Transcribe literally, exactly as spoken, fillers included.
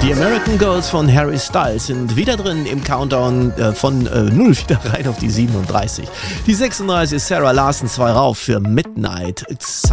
Die American Girls von Harry Styles sind wieder drin im Countdown äh, von äh, null wieder rein auf die siebenunddreißig. Die sechsunddreißig ist Sarah Larson, zwei rauf für Midnight.